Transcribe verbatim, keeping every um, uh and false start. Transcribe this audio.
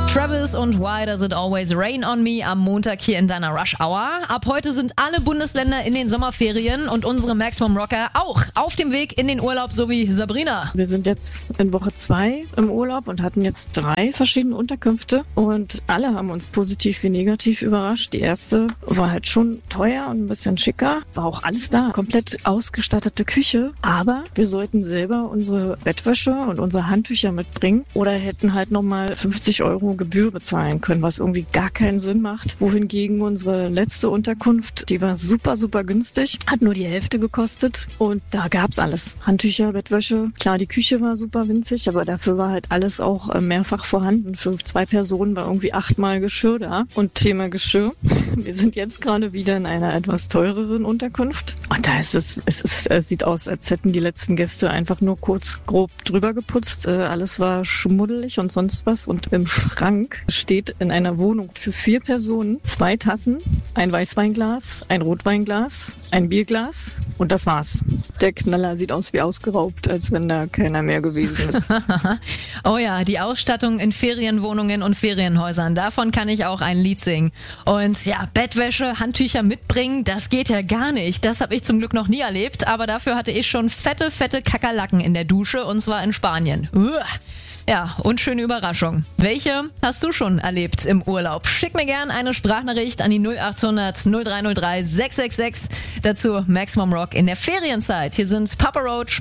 Travis und Why Does It Always Rain on Me am Montag hier in deiner Rush Hour. Ab heute sind alle Bundesländer in den Sommerferien und unsere Maximum Rocker auch auf dem Weg in den Urlaub, so wie Sabrina. Wir sind jetzt in Woche zwei im Urlaub und hatten jetzt drei verschiedene Unterkünfte und alle haben uns positiv wie negativ überrascht. Die erste war halt schon teuer und ein bisschen schicker, war auch alles da, komplett ausgestattete Küche, aber wir sollten selber unsere Bettwäsche und unsere Handtücher mitbringen oder hätten halt nochmal fünfzig Euro Gebühr bezahlen können, was irgendwie gar keinen Sinn macht. Wohingegen unsere letzte Unterkunft, die war super, super günstig, hat nur die Hälfte gekostet und da gab's alles. Handtücher, Bettwäsche, klar, die Küche war super winzig, aber dafür war halt alles auch mehrfach vorhanden. Für zwei Personen war irgendwie achtmal Geschirr da. Und Thema Geschirr, wir sind jetzt gerade wieder in einer etwas teureren Unterkunft und da ist es, es, ist, es sieht aus, als hätten die letzten Gäste einfach nur kurz grob drüber geputzt. Alles war schmuddelig und sonst was und im Schrank steht in einer Wohnung für vier Personen zwei Tassen, ein Weißweinglas, ein Rotweinglas, ein Bierglas und das war's. Der Knaller sieht aus wie ausgeraubt, als wenn da keiner mehr gewesen ist. Oh ja, die Ausstattung in Ferienwohnungen und Ferienhäusern, davon kann ich auch ein Lied singen. Und ja, Bettwäsche, Handtücher mitbringen, das geht ja gar nicht. Das habe ich zum Glück noch nie erlebt, aber dafür hatte ich schon fette, fette Kakerlaken in der Dusche und zwar in Spanien. Uah. Ja, und schöne Überraschung. Welche hast du schon erlebt im Urlaub? Schick mir gern eine Sprachnachricht an die null acht hundert null drei null drei sechs sechs sechs. Dazu Maximum Rock in der Ferienzeit. Hier sind Papa Roach.